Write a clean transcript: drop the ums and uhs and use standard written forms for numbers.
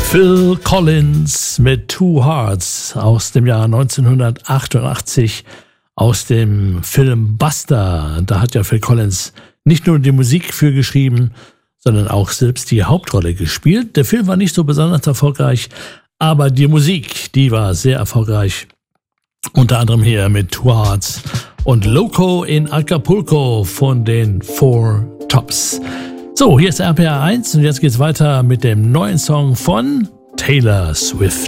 Phil Collins mit Two Hearts aus dem Jahr 1988 aus dem Film Buster. Da hat ja Phil Collins nicht nur die Musik für geschrieben, sondern auch selbst die Hauptrolle gespielt. Der Film war nicht so besonders erfolgreich, aber die Musik, die war sehr erfolgreich. Unter anderem hier mit Two Hearts und Loco in Acapulco von den Four Tops. So, hier ist RPR 1 und jetzt geht's weiter mit dem neuen Song von Taylor Swift.